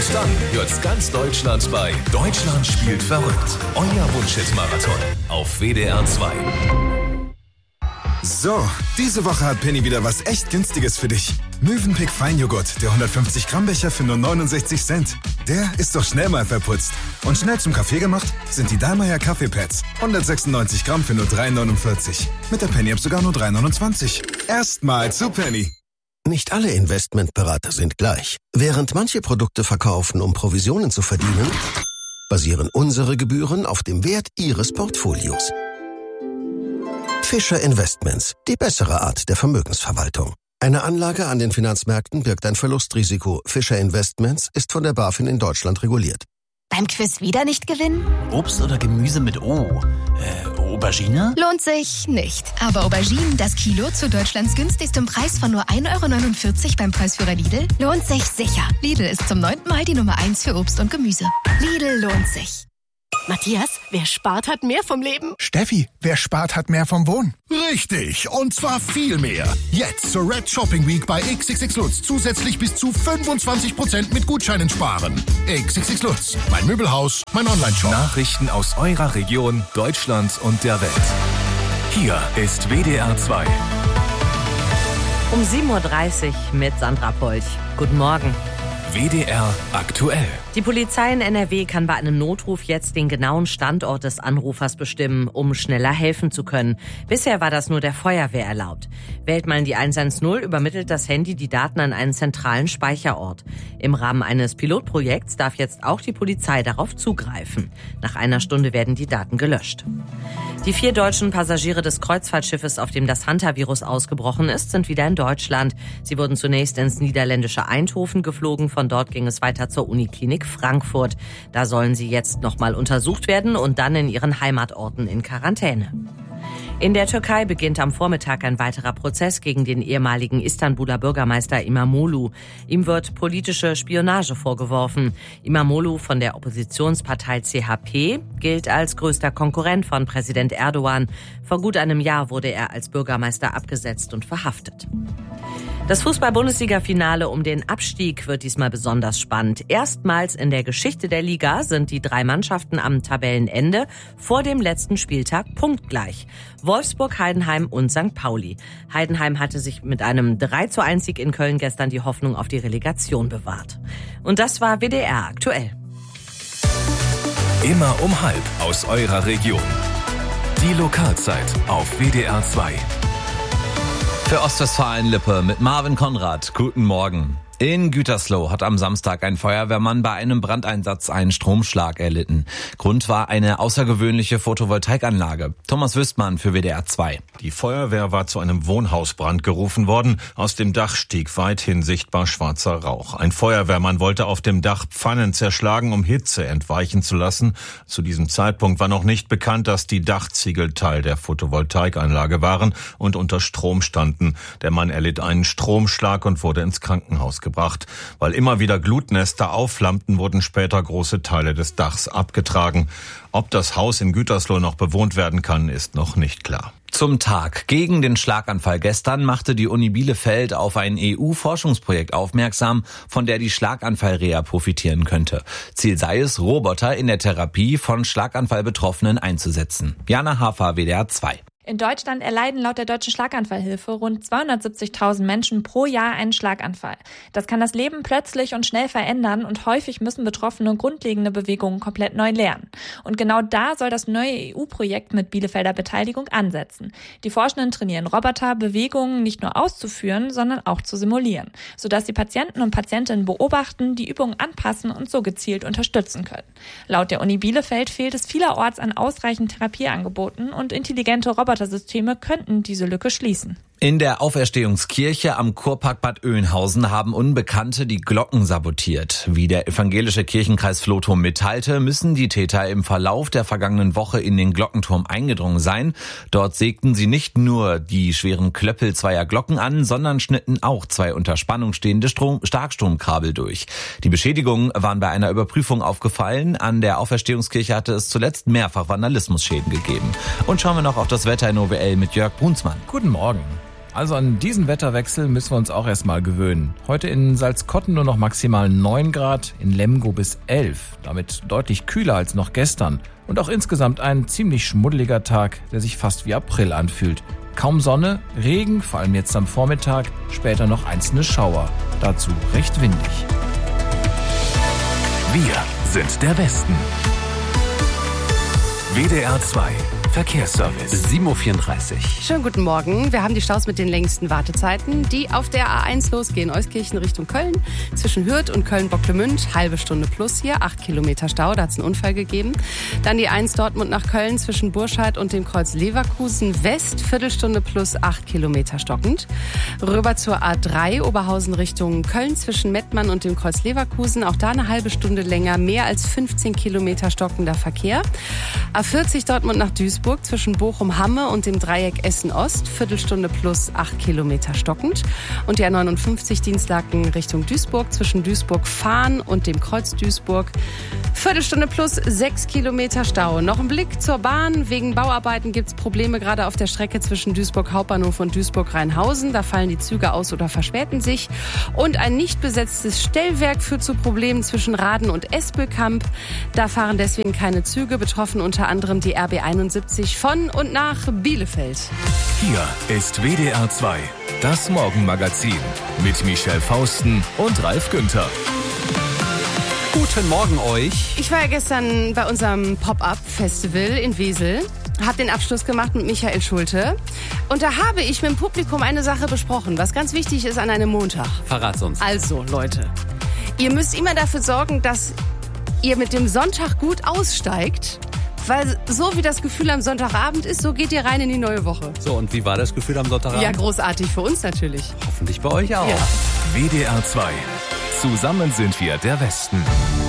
dann hört ganz Deutschland bei Deutschland spielt verrückt. Euer Wunschhit-Marathon auf WDR 2. So, diese Woche hat Penny wieder was echt Günstiges für dich. Mövenpick Feinjoghurt, der 150 Gramm Becher für nur 69 Cent. Der ist doch schnell mal verputzt. Und schnell zum Kaffee gemacht sind die Dallmayr Kaffeepads. 196 Gramm für nur 3,49. Mit der Penny-App sogar nur 3,29. Erstmal zu Penny. Nicht alle Investmentberater sind gleich. Während manche Produkte verkaufen, um Provisionen zu verdienen, basieren unsere Gebühren auf dem Wert Ihres Portfolios. Fischer Investments, die bessere Art der Vermögensverwaltung. Eine Anlage an den Finanzmärkten birgt ein Verlustrisiko. Fischer Investments ist von der BaFin in Deutschland reguliert. Beim Quiz wieder nicht gewinnen? Obst oder Gemüse mit O? Aubergine? Lohnt sich nicht. Aber Auberginen, das Kilo zu Deutschlands günstigstem Preis von nur 1,49 € beim Preisführer Lidl, lohnt sich sicher. Lidl ist zum 9. Mal die Nummer 1 für Obst und Gemüse. Lidl lohnt sich. Matthias, wer spart, hat mehr vom Leben. Steffi, wer spart, hat mehr vom Wohnen. Richtig, und zwar viel mehr. Jetzt zur Red Shopping Week bei XXX Lutz zusätzlich bis zu 25% mit Gutscheinen sparen. XXX Lutz, mein Möbelhaus, mein Online-Shop. Nachrichten aus eurer Region, Deutschland und der Welt. Hier ist WDR 2. Um 7.30 Uhr mit Sandra Polch. Guten Morgen. WDR aktuell. Die Polizei in NRW kann bei einem Notruf jetzt den genauen Standort des Anrufers bestimmen, um schneller helfen zu können. Bisher war das nur der Feuerwehr erlaubt. Wählt man die 110, übermittelt das Handy die Daten an einen zentralen Speicherort. Im Rahmen eines Pilotprojekts darf jetzt auch die Polizei darauf zugreifen. Nach einer Stunde werden die Daten gelöscht. Die 4 deutschen Passagiere des Kreuzfahrtschiffes, auf dem das Hantavirus ausgebrochen ist, sind wieder in Deutschland. Sie wurden zunächst ins niederländische Eindhoven geflogen. Von dort ging es weiter zur Uniklinik Frankfurt. Da sollen sie jetzt nochmal untersucht werden und dann in ihren Heimatorten in Quarantäne. In der Türkei beginnt am Vormittag ein weiterer Prozess gegen den ehemaligen Istanbuler Bürgermeister İmamoğlu. Ihm wird politische Spionage vorgeworfen. İmamoğlu von der Oppositionspartei CHP gilt als größter Konkurrent von Präsident Erdogan. Vor gut einem Jahr wurde er als Bürgermeister abgesetzt und verhaftet. Das Fußball-Bundesliga-Finale um den Abstieg wird diesmal besonders spannend. Erstmals in der Geschichte der Liga sind die 3 Mannschaften am Tabellenende vor dem letzten Spieltag punktgleich. Wolfsburg, Heidenheim und St. Pauli. Heidenheim hatte sich mit einem 3:1-Sieg in Köln gestern die Hoffnung auf die Relegation bewahrt. Und das war WDR aktuell. Immer um 12:30 aus eurer Region. Die Lokalzeit auf WDR 2. Für Ostwestfalen-Lippe mit Marvin Konrad. Guten Morgen. In Gütersloh hat am Samstag ein Feuerwehrmann bei einem Brandeinsatz einen Stromschlag erlitten. Grund war eine außergewöhnliche Photovoltaikanlage. Thomas Wüstmann für WDR 2. Die Feuerwehr war zu einem Wohnhausbrand gerufen worden. Aus dem Dach stieg weithin sichtbar schwarzer Rauch. Ein Feuerwehrmann wollte auf dem Dach Pfannen zerschlagen, um Hitze entweichen zu lassen. Zu diesem Zeitpunkt war noch nicht bekannt, dass die Dachziegel Teil der Photovoltaikanlage waren und unter Strom standen. Der Mann erlitt einen Stromschlag und wurde ins Krankenhaus gebracht. Weil immer wieder Glutnester aufflammten, wurden später große Teile des Dachs abgetragen. Ob das Haus in Gütersloh noch bewohnt werden kann, ist noch nicht klar. Zum Tag gegen den Schlaganfall gestern machte die Uni Bielefeld auf ein EU-Forschungsprojekt aufmerksam, von der die Schlaganfallreha profitieren könnte. Ziel sei es, Roboter in der Therapie von Schlaganfallbetroffenen einzusetzen. Jana Hafer, WDR 2. In Deutschland erleiden laut der Deutschen Schlaganfallhilfe rund 270.000 Menschen pro Jahr einen Schlaganfall. Das kann das Leben plötzlich und schnell verändern und häufig müssen Betroffene grundlegende Bewegungen komplett neu lernen. Und genau da soll das neue EU-Projekt mit Bielefelder Beteiligung ansetzen. Die Forschenden trainieren Roboter, Bewegungen nicht nur auszuführen, sondern auch zu simulieren, sodass die Patienten und Patientinnen beobachten, die Übungen anpassen und so gezielt unterstützen können. Laut der Uni Bielefeld fehlt es vielerorts an ausreichend Therapieangeboten und intelligente Robotersysteme könnten diese Lücke schließen. In der Auferstehungskirche am Kurpark Bad Oeynhausen haben Unbekannte die Glocken sabotiert. Wie der evangelische Kirchenkreis Flotum mitteilte, müssen die Täter im Verlauf der vergangenen Woche in den Glockenturm eingedrungen sein. Dort sägten sie nicht nur die schweren Klöppel zweier Glocken an, sondern schnitten auch 2 unter Spannung stehende Starkstromkabel durch. Die Beschädigungen waren bei einer Überprüfung aufgefallen. An der Auferstehungskirche hatte es zuletzt mehrfach Vandalismusschäden gegeben. Und schauen wir noch auf das Wetter in OWL mit Jörg Brunsmann. Guten Morgen. Also an diesen Wetterwechsel müssen wir uns auch erstmal gewöhnen. Heute in Salzkotten nur noch maximal 9 Grad, in Lemgo bis 11. Damit deutlich kühler als noch gestern. Und auch insgesamt ein ziemlich schmuddeliger Tag, der sich fast wie April anfühlt. Kaum Sonne, Regen, vor allem jetzt am Vormittag, später noch einzelne Schauer. Dazu recht windig. Wir sind der Westen. WDR 2 Verkehrsservice. 7.34 Uhr. Schönen guten Morgen. Wir haben die Staus mit den längsten Wartezeiten, die auf der A1 losgehen. Euskirchen Richtung Köln. Zwischen Hürth und Köln-Bocklemünd. Halbe Stunde plus hier. 8 Kilometer Stau. Da hat es einen Unfall gegeben. Dann die 1 Dortmund nach Köln zwischen Burscheid und dem Kreuz Leverkusen West. Viertelstunde plus 8 Kilometer stockend. Rüber zur A3 Oberhausen Richtung Köln zwischen Mettmann und dem Kreuz Leverkusen. Auch da eine halbe Stunde länger. Mehr als 15 Kilometer stockender Verkehr. A40 Dortmund nach Duisburg zwischen Bochum-Hamme und dem Dreieck Essen-Ost. Viertelstunde plus 8 Kilometer stockend. Und die A59 Dienstlaken Richtung Duisburg zwischen Duisburg-Fahn und dem Kreuz Duisburg. Viertelstunde plus 6 Kilometer Stau. Noch ein Blick zur Bahn. Wegen Bauarbeiten gibt es Probleme gerade auf der Strecke zwischen Duisburg Hauptbahnhof und Duisburg-Rheinhausen. Da fallen die Züge aus oder verspäten sich. Und ein nicht besetztes Stellwerk führt zu Problemen zwischen Raden und Espelkamp. Da fahren deswegen keine Züge. Betroffen unter anderem die RB 71 von und nach Bielefeld. Hier ist WDR 2, das Morgenmagazin mit Michelle Fausten und Ralf Günther. Guten Morgen euch. Ich war ja gestern bei unserem Pop-Up-Festival in Wesel. Habe den Abschluss gemacht mit Michael Schulte. Und da habe ich mit dem Publikum eine Sache besprochen, was ganz wichtig ist an einem Montag. Verrat's uns. Also, Leute, ihr müsst immer dafür sorgen, dass ihr mit dem Sonntag gut aussteigt. Weil so wie das Gefühl am Sonntagabend ist, so geht ihr rein in die neue Woche. So, und wie war das Gefühl am Sonntagabend? Ja, großartig für uns natürlich. Hoffentlich bei euch auch. Ja. WDR 2. Zusammen sind wir der Westen.